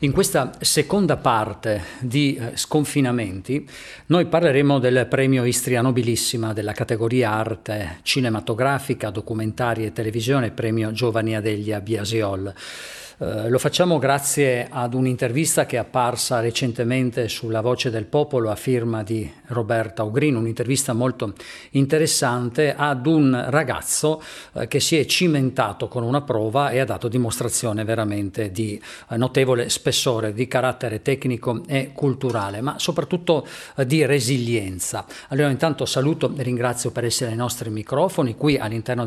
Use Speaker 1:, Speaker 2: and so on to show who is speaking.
Speaker 1: In questa seconda parte di Sconfinamenti noi parleremo del premio Istria Nobilissima della categoria arte cinematografica, documentaria e televisione, premio Giovani Adeglia Biasiol. Lo facciamo grazie ad un'intervista che è apparsa recentemente sulla Voce del Popolo a firma di Roberta Ugrino, un'intervista molto interessante ad un ragazzo che si è cimentato con una prova e ha dato dimostrazione veramente di notevole spessore, di carattere tecnico e culturale, ma soprattutto di resilienza. Allora intanto saluto e ringrazio per essere ai nostri microfoni qui all'interno